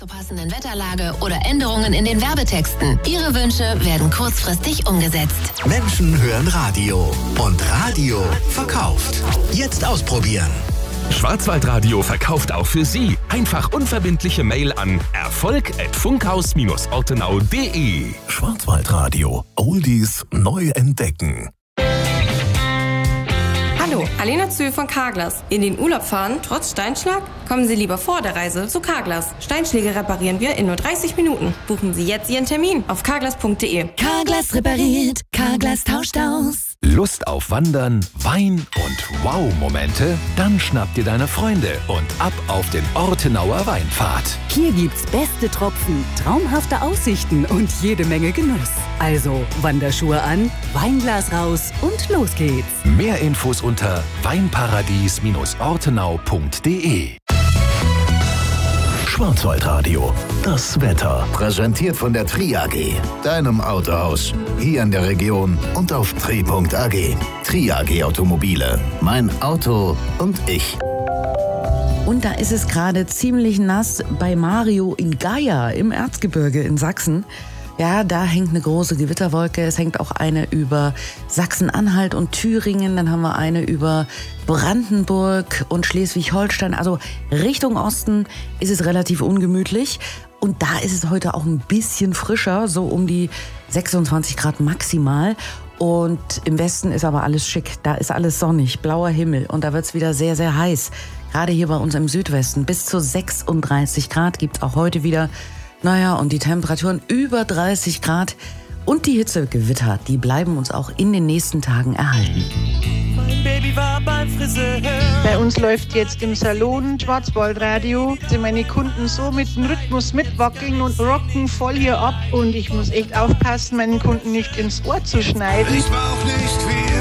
Zur passenden Wetterlage oder Änderungen in den Werbetexten. Ihre Wünsche werden kurzfristig umgesetzt. Menschen hören Radio und Radio verkauft. Jetzt ausprobieren. Schwarzwaldradio verkauft auch für Sie. Einfach unverbindliche Mail an erfolg@funkhaus-ortenau.de. Schwarzwaldradio. Oldies neu entdecken. Hallo, Alena Zühl von Carglass. In den Urlaub fahren, trotz Steinschlag? Kommen Sie lieber vor der Reise zu Carglass. Steinschläge reparieren wir in nur 30 Minuten. Buchen Sie jetzt Ihren Termin auf carglass.de. Carglass repariert, Carglass tauscht aus. Lust auf Wandern, Wein und Wow-Momente? Dann schnapp dir deine Freunde und ab auf den Ortenauer Weinpfad. Hier gibt's beste Tropfen, traumhafte Aussichten und jede Menge Genuss. Also Wanderschuhe an, Weinglas raus und los geht's. Mehr Infos unter weinparadies-ortenau.de. Schwarzwaldradio. Das Wetter. Präsentiert von der Tri AG. Deinem Autohaus. Hier in der Region und auf tri.ag. Tri AG Automobile. Mein Auto und ich. Und da ist es gerade ziemlich nass bei Mario in Geier im Erzgebirge in Sachsen. Ja, da hängt eine große Gewitterwolke. Es hängt auch eine über Sachsen-Anhalt und Thüringen. Dann haben wir eine über Brandenburg und Schleswig-Holstein. Also Richtung Osten ist es relativ ungemütlich. Und da ist es heute auch ein bisschen frischer, so um die 26 Grad maximal. Und im Westen ist aber alles schick. Da ist alles sonnig, blauer Himmel. Und da wird es wieder sehr, sehr heiß. Gerade hier bei uns im Südwesten. Bis zu 36 Grad gibt es auch heute wieder. Naja, und die Temperaturen über 30 Grad und die Hitzegewitter, die bleiben uns auch in den nächsten Tagen erhalten. Mein Baby war beim Friseur. Bei uns läuft jetzt im Salon Schwarzwaldradio. Sind meine Kunden so mit dem Rhythmus mitwackeln und rocken voll hier ab. Und ich muss echt aufpassen, meinen Kunden nicht ins Ohr zu schneiden. Ich brauch nicht viel.